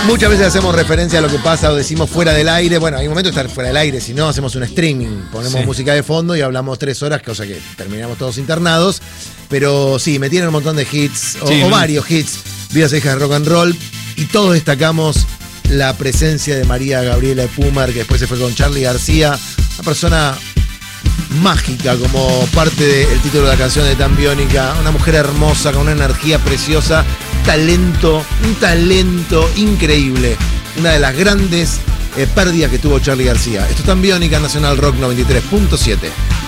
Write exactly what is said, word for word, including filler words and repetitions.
Muchas veces hacemos referencia a lo que pasa o decimos fuera del aire. Bueno, hay un momento de estar fuera del aire, si no hacemos un streaming, ponemos Sí. música de fondo y hablamos tres horas, cosa que terminamos todos internados. Pero sí, me tienen un montón de hits, o, Sí, o ¿no? varios hits, Vidas e hijas de rock and roll, y todos destacamos la presencia de María Gabriela Epúmer, que después se fue con Charly García, una persona mágica como parte del título de la canción de Tan Biónica, una mujer hermosa con una energía preciosa, talento, un talento increíble, una de las grandes eh, pérdidas que tuvo Charly García. Esto es Tan Biónica, Nacional Rock noventa y tres punto siete.